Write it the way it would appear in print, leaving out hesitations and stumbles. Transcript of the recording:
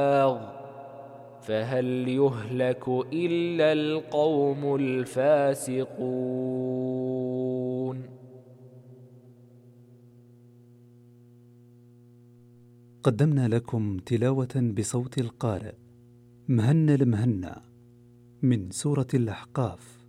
فهل يهلك إلا القوم الفاسقون. قدمنا لكم تلاوة بصوت القارئ مهنا المهنا من سورة الأحقاف.